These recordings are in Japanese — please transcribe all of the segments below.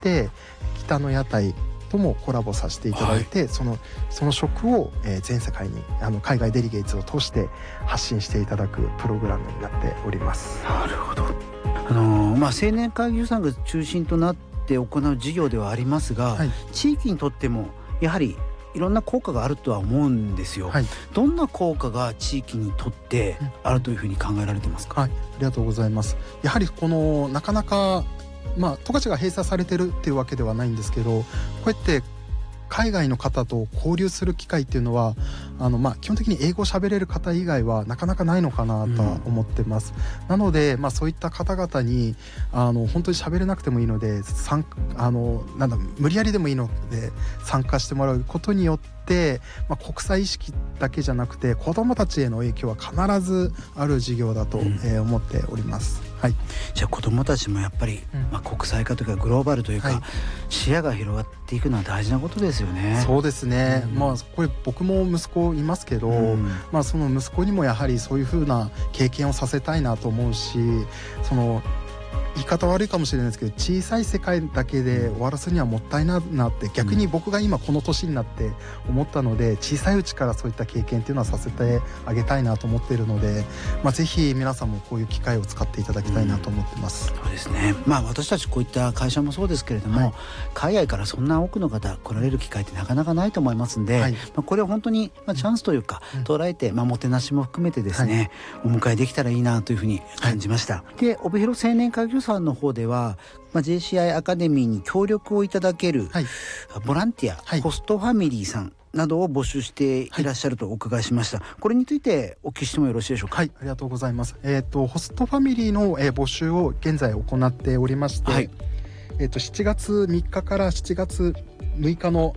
って北の屋台ともコラボさせていただいて、その食を全世界に海外デリゲーツを通して発信していただくプログラムになっております。 なるほど。青年会議所さんが中心となって行う事業ではありますが、地域にとってもやはりいろんな効果があるとは思うんですよ。どんな効果が地域にとってあるというふうに考えられてますか？ ありがとうございます。やはりなかなか十勝が閉鎖されてるっていうわけではないんですけど、こうやって海外の方と交流する機会っていうのは基本的に英語を喋れる方以外はなかなかないのかなとは思ってます。なので、そういった方々に本当に喋れなくてもいいので無理やりでもいいので参加してもらうことによって、国際意識だけじゃなくて子どもたちへの影響は必ずある事業だと、思っております。 じゃあ子どもたちもやっぱり、国際化というかグローバルというか、視野が広がっていくのは大事なことですよね。 そうですね、これ僕も息子いますけど、その息子にもやはりそういう風な経験をさせたいなと思うし、言い方悪いかもしれないですけど、小さい世界だけで終わらすにはもったいないなって逆に僕が今この年になって思ったので、小さいうちからそういった経験っていうのはさせてあげたいなと思っているので、ぜひ皆さんもこういう機会を使っていただきたいなと思ってます。 そうですね。私たちこういった会社もそうですけれども、海外からそんな多くの方来られる機会ってなかなかないと思いますんで、これを本当にチャンスというか捉えて、もてなしも含めてですね、お迎えできたらいいなというふうに感じました。で、帯広青年会議所さんの方では、JCI アカデミーに協力をいただけるボランティア、ホストファミリーさんなどを募集していらっしゃるとお伺いしました。これについてお聞きしてもよろしいでしょうか？ ありがとうございます。ホストファミリーの、募集を現在行っておりまして、7月3日から7月6日の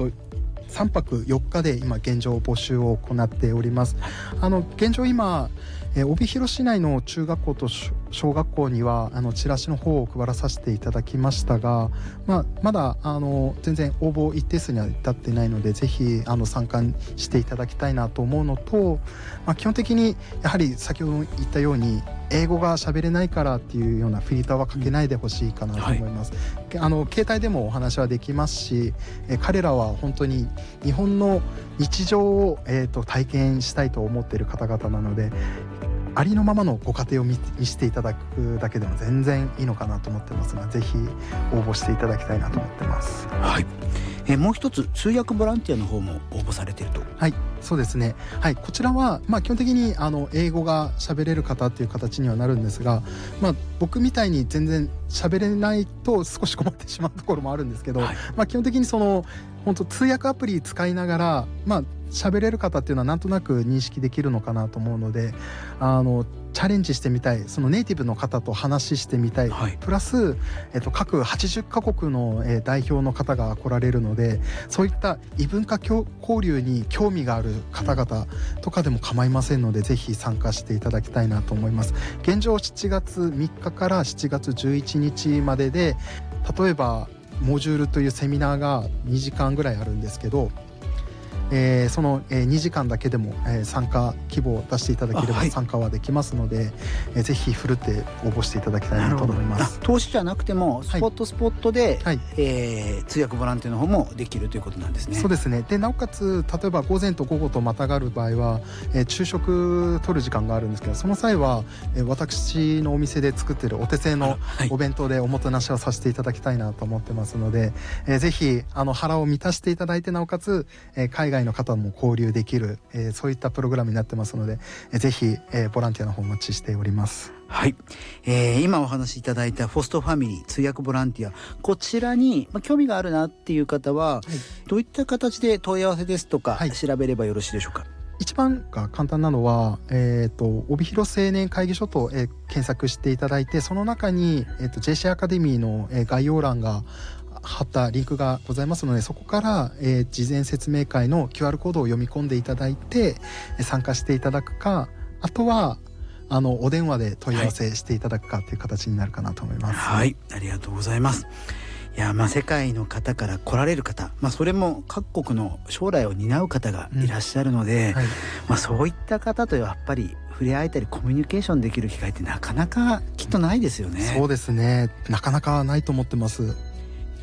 3泊4日で今現状募集を行っております。現状今帯広市内の中学校と小学校にはチラシの方を配らさせていただきましたが、まだ全然応募一定数には至ってないので、ぜひ参加していただきたいなと思うのと、基本的にやはり先ほど言ったように英語が喋れないからっていうようなフィルターはかけないでほしいかなと思います。携帯でもお話はできますし、彼らは本当に日本の日常を、体験したいと思っている方々なので、ありのままのご家庭を見せていただくだけでも全然いいのかなと思ってますが、ぜひ応募していただきたいなと思ってます。 もう一つ通訳ボランティアの方も応募されていると。 そうですね。こちらは、基本的に英語が喋れる方っていう形にはなるんですが、僕みたいに全然喋れないと少し困ってしまうところもあるんですけど、基本的に本当通訳アプリ使いながら喋れる方っていうのはなんとなく認識できるのかなと思うので、チャレンジしてみたい、そのネイティブの方と話してみたい、プラス、各80カ国の、代表の方が来られるので、そういった異文化交流に興味がある方々とかでも構いませんので、ぜひ参加していただきたいなと思います。現状7月3日から7月11日までで、例えばモジュールというセミナーが2時間ぐらいあるんですけど、その2時間だけでも参加希望を出していただければ参加はできますので、ぜひふるって応募していただきたいなと思います。 投資じゃなくてもスポットで、通訳ボランティアの方もできるということなんですね。 そうですね。でなおかつ例えば午前と午後とまたがる場合は、昼食取る時間があるんですけど、その際は、私のお店で作っているお手製のお弁当でおもてなしをさせていただきたいなと思ってますので、ぜひ腹を満たしていただいて、なおかつ、海外の方も交流できる、そういったプログラムになってますので、ぜひ、ボランティアの方お待ちしております。 今お話しいただいたホストファミリー通訳ボランティア、こちらに、興味があるなっていう方は、どういった形で問い合わせですとか、調べればよろしいでしょうか？ 一番が簡単なのは、帯広青年会議所と、検索していただいて、その中に、JC アカデミーの、概要欄が貼ったリンクがございますので、そこから、事前説明会の QR コードを読み込んでいただいて参加していただくか、あとはお電話で問い合わせしていただくかという形になるかなと思います。 ありがとうございます。いや、世界の方から来られる方、それも各国の将来を担う方がいらっしゃるので、そういった方とやっぱり触れ合えたりコミュニケーションできる機会ってなかなかきっとないですよね。 そうですね。なかなかないと思ってます。